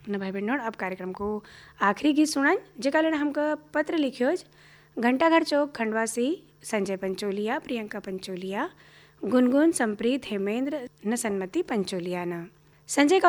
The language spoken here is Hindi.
न भाई बहनों अब कार्यक्रम को आखिरी गीत सुनान जेका लेना हमका पत्र लिखियोज घंटाघर चौक खंडवा से संजय पंचोलिया, प्रियंका पंचोलिया, गुनगुन, संप्रीत, हेमेंद्र न सन्मति पंचोलिया न। संजय का